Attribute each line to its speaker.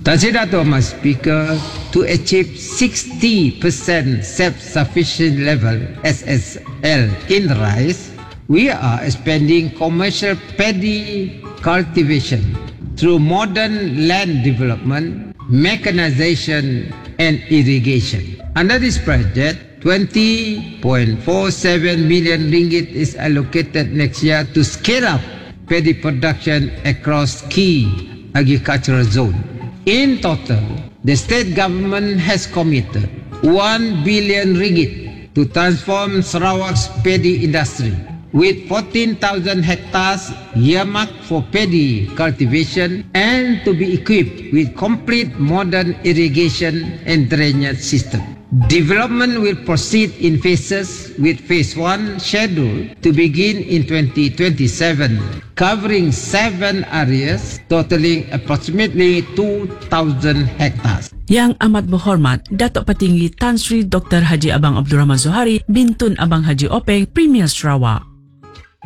Speaker 1: Tan Sri Dato' Mas Speaker, to achieve 60% self-sufficient level SSL in rice, we are expanding commercial paddy cultivation through modern land development, mechanization and irrigation. Under this project, 20.47 million ringgit is allocated next year to scale up paddy production across key agricultural zones. In total, the state government has committed 1 billion ringgit to transform Sarawak's paddy industry, with 14,000 hectares earmarked for paddy cultivation and to be equipped with complete modern irrigation and drainage system. Development will proceed in phases, with phase 1 scheduled to begin in 2027, covering 7 areas totaling approximately 2,000 hectares.
Speaker 2: Yang amat berhormat, Datuk Patinggi Tan Sri Dr. Haji Abang Abdul Rahman Zohari, Bintun Abang Haji Openg, Premier Sarawak.